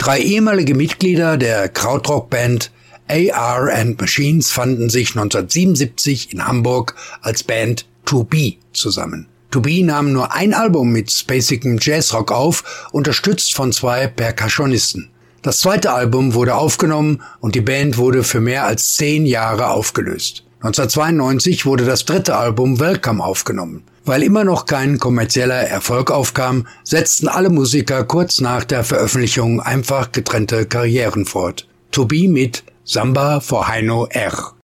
3 ehemalige Mitglieder der Krautrock-Band AR & Machines fanden sich 1977 in Hamburg als Band To Be zusammen. To Be nahm nur ein Album mit spacigem Jazzrock auf, unterstützt von 2 Percussionisten. Das zweite Album wurde aufgenommen und die Band wurde für mehr als 10 Jahre aufgelöst. 1992 wurde das dritte Album Welcome aufgenommen. Weil immer noch kein kommerzieller Erfolg aufkam, setzten alle Musiker kurz nach der Veröffentlichung einfach getrennte Karrieren fort. To Be mit Samba for Heino R.